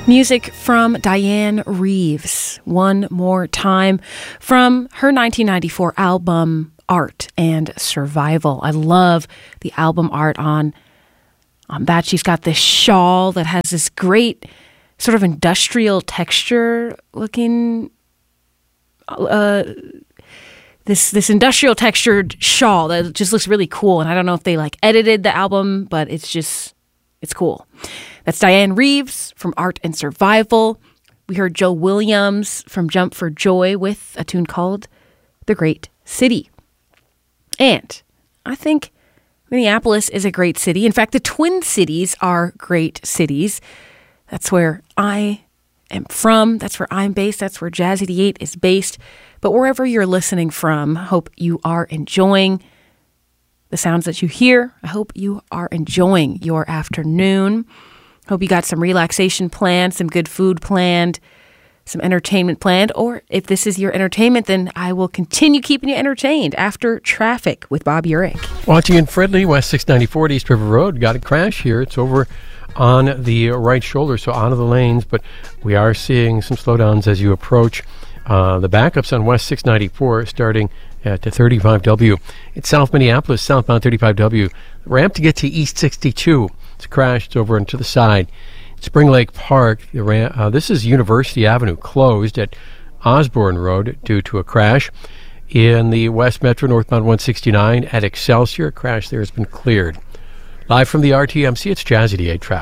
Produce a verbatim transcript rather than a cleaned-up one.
Music from Diane Reeves, One More Time, from her nineteen ninety-four album Art and Survival. I love the album art on, on that. She's got this shawl that has this great sort of industrial texture looking, uh, this this industrial textured shawl that just looks really cool. And I don't know if they like edited the album, but it's just, it's cool. That's Diane Reeves from Art and Survival. We heard Joe Williams from Jump for Joy with a tune called The Great City. And I think Minneapolis is a great city. In fact, the Twin Cities are great cities. That's where I am from. That's where I'm based. That's where Jazz eighty-eight is based. But wherever you're listening from, I hope you are enjoying the sounds that you hear. I hope you are enjoying your afternoon. Hope you got some relaxation planned, some good food planned, some entertainment planned. Or if this is your entertainment, then I will continue keeping you entertained after Traffic with Bob Urich. Watching in Fridley, West six ninety-four East River Road. Got a crash here. It's over on the right shoulder, so out of the lanes. But we are seeing some slowdowns as you approach. Uh, the backups on West six ninety-four starting at thirty-five W. It's South Minneapolis, southbound thirty-five W. Ramp to get to East sixty-two. It's crashed over and to the side. Spring Lake Park, the ram- uh, this is University Avenue, closed at Osborne Road due to a crash. In the West Metro, northbound one sixty-nine at Excelsior, a crash there has been cleared. Live from the R T M C, it's Jazz eighty-eight Traffic.